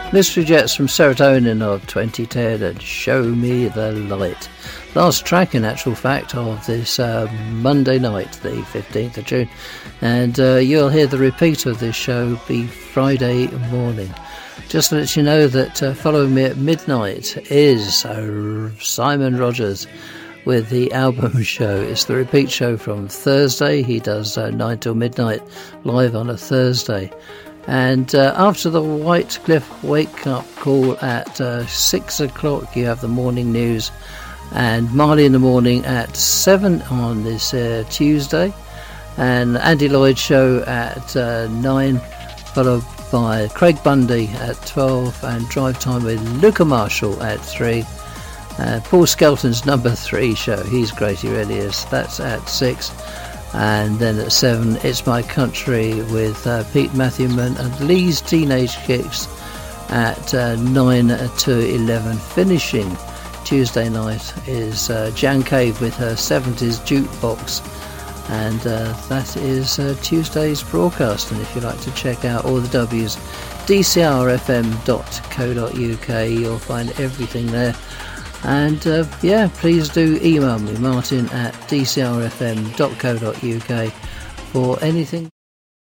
Mystery Jets from Serotonin of 2010 and Show Me the Light. Last track, in actual fact, of this Monday night, the 15th of June. And you'll hear the repeat of this show be Friday morning. Just to let you know that following me at midnight is Simon Rogers with the album show. It's the repeat show from Thursday. He does 9 till midnight live on a Thursday. And after the White Cliff wake-up call at 6 o'clock, you have the morning news and Marley in the Morning at 7 on this Tuesday. And Andy Lloyd show at 9, followed by Craig Bundy at 12 and Drive Time with Luca Marshall at 3. Paul Skelton's number 3 show, he's great, he really is, that's at 6. And then at 7, It's My Country with Pete Matthewman and Lee's Teenage Kicks at 9 to 11. Finishing Tuesday night is Jan Cave with her 70s jukebox. And that is Tuesday's broadcast. And if you'd like to check out all the W's, dcrfm.co.uk, you'll find everything there. And please do email me, Martin at dcrfm.co.uk, for anything.